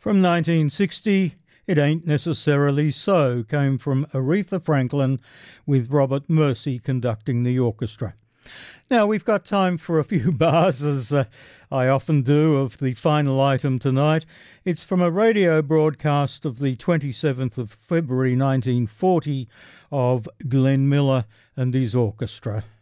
From 1960, It Ain't Necessarily So came from Aretha Franklin with Robert Mercy conducting the orchestra. Now we've got time for a few bars, as I often do, of the final item tonight. It's from a radio broadcast of the 27th of February 1940 of Glenn Miller and his orchestra.